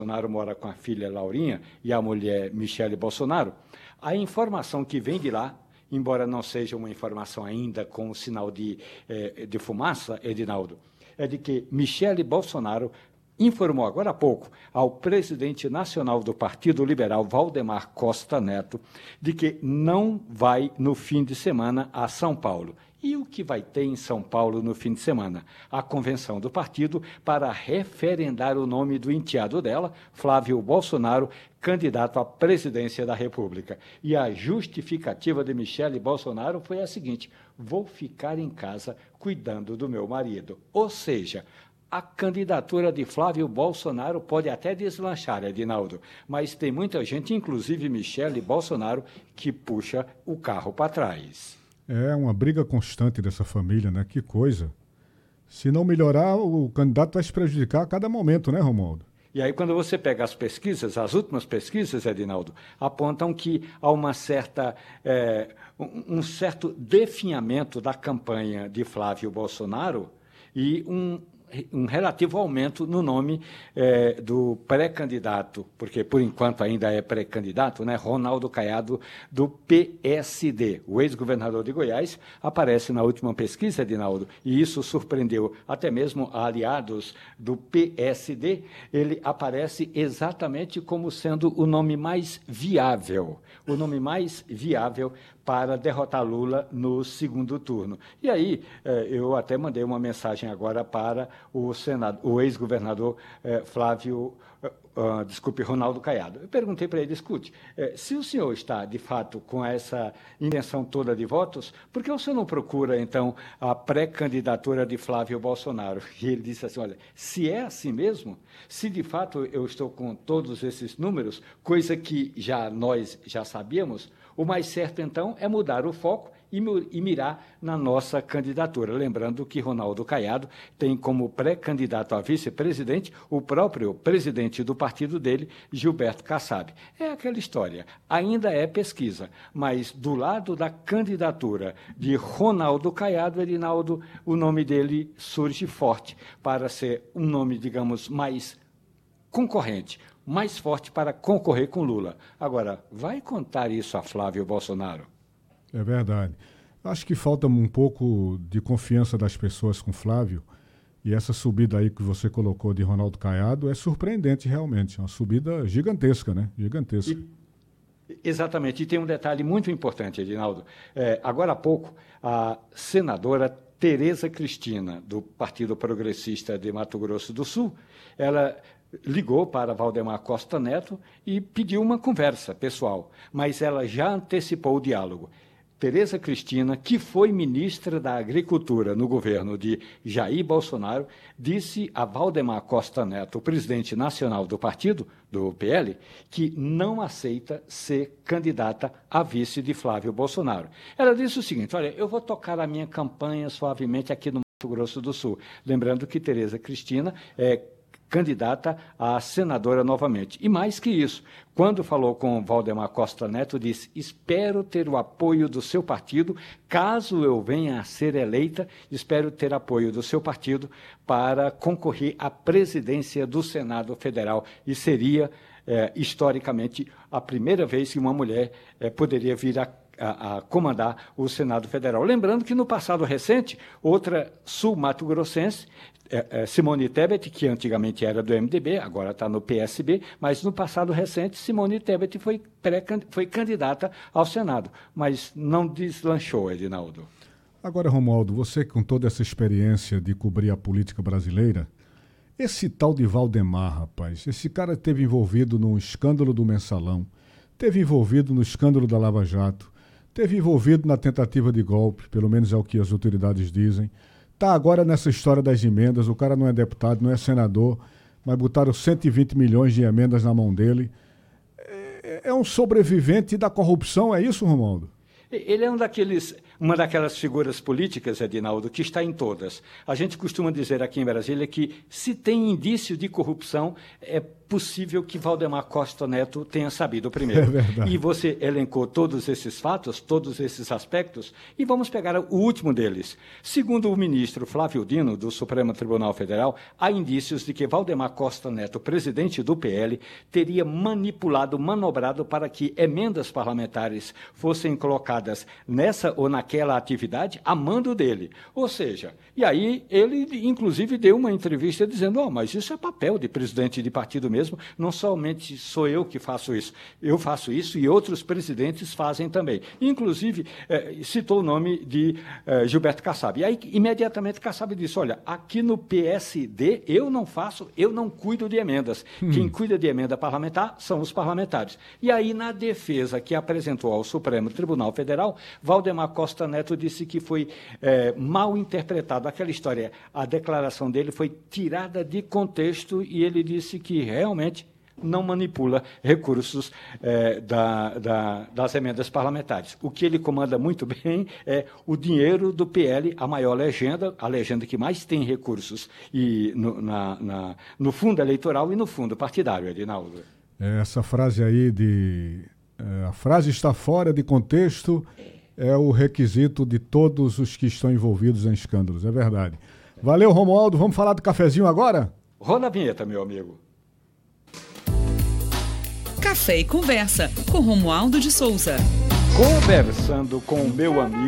Bolsonaro mora com a filha Laurinha e a mulher Michele Bolsonaro, a informação que vem de lá, embora não seja uma informação ainda com sinal de fumaça, Edinaldo, é de que Michele Bolsonaro informou agora há pouco ao presidente nacional do Partido Liberal, Valdemar Costa Neto, de que não vai no fim de semana a São Paulo. E o que vai ter em São Paulo no fim de semana? A convenção do partido para referendar o nome do enteado dela, Flávio Bolsonaro, candidato à presidência da República. E a justificativa de Michele Bolsonaro foi a seguinte: vou ficar em casa cuidando do meu marido. Ou seja, a candidatura de Flávio Bolsonaro pode até deslanchar, Edinaldo, mas tem muita gente, inclusive Michele Bolsonaro, que puxa o carro para trás. É uma briga constante dessa família, né? Que coisa. Se não melhorar, o candidato vai se prejudicar a cada momento, né, Romualdo? E aí, quando você pega as pesquisas, as últimas pesquisas, Edinaldo, apontam que há um certo definhamento da campanha de Flávio Bolsonaro e um relativo aumento no nome do pré-candidato, porque por enquanto ainda é pré-candidato, né? Ronaldo Caiado, do PSD. O ex-governador de Goiás aparece na última pesquisa, Edinaldo, e isso surpreendeu até mesmo aliados do PSD. Ele aparece exatamente como sendo o nome mais viável para derrotar Lula no segundo turno. E aí, eu até mandei uma mensagem agora para o ex-governador Ronaldo Caiado. Eu perguntei para ele: escute, se o senhor está, de fato, com essa intenção toda de votos, por que o senhor não procura, então, a pré-candidatura de Flávio Bolsonaro? E ele disse assim: olha, se é assim mesmo, se de fato eu estou com todos esses números, coisa que nós já sabíamos, o mais certo, então, é mudar o foco e mirar na nossa candidatura. Lembrando que Ronaldo Caiado tem como pré-candidato a vice-presidente o próprio presidente do partido dele, Gilberto Kassab. É aquela história, ainda é pesquisa, mas do lado da candidatura de Ronaldo Caiado, Edinaldo, o nome dele surge forte para ser um nome, digamos, mais concorrente, mais forte para concorrer com Lula. Agora, vai contar isso a Flávio Bolsonaro? É verdade. Acho que falta um pouco de confiança das pessoas com Flávio, e essa subida aí que você colocou de Ronaldo Caiado é surpreendente realmente, uma subida gigantesca, né? Gigantesca. Exatamente, e tem um detalhe muito importante, Edinaldo. Agora há pouco, a senadora Tereza Cristina, do Partido Progressista de Mato Grosso do Sul, ela ligou para Valdemar Costa Neto e pediu uma conversa pessoal, mas ela já antecipou o diálogo. Tereza Cristina, que foi ministra da Agricultura no governo de Jair Bolsonaro, disse a Valdemar Costa Neto, o presidente nacional do partido, do PL, que não aceita ser candidata a vice de Flávio Bolsonaro. Ela disse o seguinte: olha, eu vou tocar a minha campanha suavemente aqui no Mato Grosso do Sul. Lembrando que Tereza Cristina é candidata a senadora novamente. E mais que isso, quando falou com Valdemar Costa Neto, disse: espero ter o apoio do seu partido, caso eu venha a ser eleita, espero ter apoio do seu partido para concorrer à presidência do Senado Federal. E seria, historicamente, a primeira vez que uma mulher poderia vir a comandar o Senado Federal. Lembrando que, no passado recente, outra sul-mato-grossense, Simone Tebet, que antigamente era do MDB, agora está no PSB, mas no passado recente, Simone Tebet foi candidata ao Senado, mas não deslanchou, Edinaldo. Agora, Romualdo, você com toda essa experiência de cobrir a política brasileira, esse tal de Valdemar, rapaz, esse cara esteve envolvido no escândalo do Mensalão, esteve envolvido no escândalo da Lava Jato, esteve envolvido na tentativa de golpe, pelo menos é o que as autoridades dizem. Está agora nessa história das emendas, o cara não é deputado, não é senador, mas botaram 120 milhões de emendas na mão dele. É um sobrevivente da corrupção, é isso, Romualdo? Ele é uma daquelas figuras políticas, Edinaldo, que está em todas. A gente costuma dizer aqui em Brasília que se tem indício de corrupção, é possível que Valdemar Costa Neto tenha sabido primeiro. É verdade. E você elencou todos esses fatos, todos esses aspectos, e vamos pegar o último deles. Segundo o ministro Flávio Dino, do Supremo Tribunal Federal, há indícios de que Valdemar Costa Neto, presidente do PL, teria manipulado, manobrado para que emendas parlamentares fossem colocadas nessa ou naquela atividade a mando dele. Ou seja, e aí ele, inclusive, deu uma entrevista dizendo, mas isso é papel de presidente de partido mesmo, não somente sou eu que faço isso, eu faço isso e outros presidentes fazem também. Inclusive, citou o nome de Gilberto Kassab. E aí, imediatamente, Kassab disse, olha, aqui no PSD eu não cuido de emendas. Quem cuida de emenda parlamentar são os parlamentares. E aí, na defesa que apresentou ao Supremo Tribunal Federal, Valdemar Costa Neto disse que foi mal interpretado aquela história. A declaração dele foi tirada de contexto e ele disse que realmente não manipula recursos das emendas parlamentares. O que ele comanda muito bem é o dinheiro do PL, a maior legenda, a legenda que mais tem recursos no fundo eleitoral e no fundo partidário, Edinaldo. Essa frase aí a frase está fora de contexto é o requisito de todos os que estão envolvidos em escândalos, é verdade. Valeu, Romualdo. Vamos falar do cafezinho agora? Roda a vinheta, meu amigo. Café e Conversa, com Romualdo de Souza. Conversando com o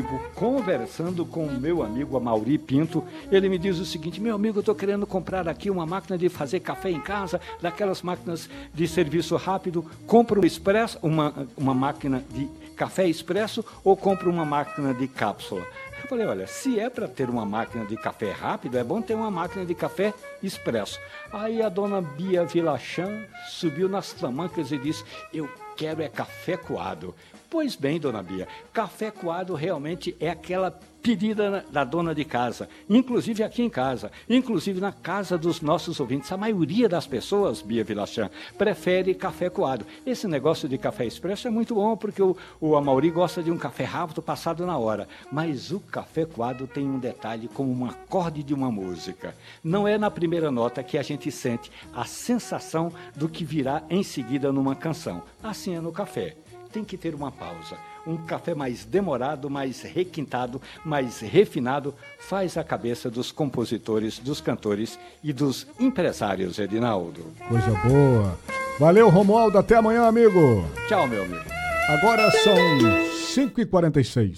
meu amigo Amaury Pinto, ele me diz o seguinte, meu amigo, eu estou querendo comprar aqui uma máquina de fazer café em casa, daquelas máquinas de serviço rápido, compro uma máquina de café expresso ou compro uma máquina de cápsula? Eu falei, olha, se é para ter uma máquina de café rápido, é bom ter uma máquina de café expresso. Aí a dona Bia Vilachan subiu nas tamancas e disse, eu quero café coado. Pois bem, dona Bia, café coado realmente é aquela pedida da dona de casa, inclusive aqui em casa, inclusive na casa dos nossos ouvintes. A maioria das pessoas, Bia Vilachan, prefere café coado. Esse negócio de café expresso é muito bom, porque o Amaury gosta de um café rápido, passado na hora. Mas o café coado tem um detalhe como um acorde de uma música. Não é na primeira nota que a gente sente a sensação do que virá em seguida numa canção. Assim é no café. Tem que ter uma pausa. Um café mais demorado, mais requintado, mais refinado, faz a cabeça dos compositores, dos cantores e dos empresários, Edinaldo. Coisa boa. Valeu, Romualdo. Até amanhã, amigo. Tchau, meu amigo. Agora são 5h46.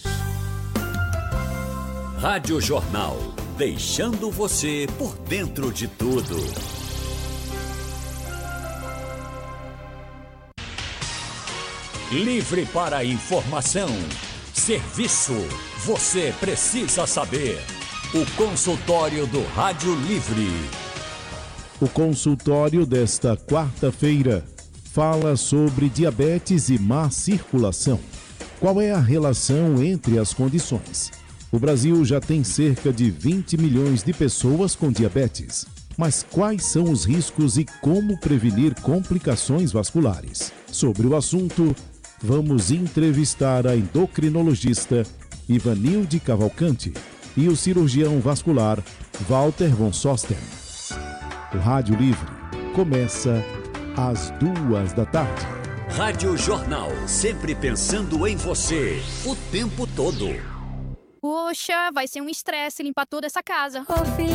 Rádio Jornal, deixando você por dentro de tudo. Livre para informação, serviço, você precisa saber. O consultório do Rádio Livre. O consultório desta quarta-feira fala sobre diabetes e má circulação. Qual é a relação entre as condições? O Brasil já tem cerca de 20 milhões de pessoas com diabetes. Mas quais são os riscos e como prevenir complicações vasculares? Sobre o assunto, vamos entrevistar a endocrinologista Ivanilde Cavalcante e o cirurgião vascular Walter von Sosten. O Rádio Livre começa às 14h. Rádio Jornal, sempre pensando em você, o tempo todo. Poxa, vai ser um estresse limpar toda essa casa. Confia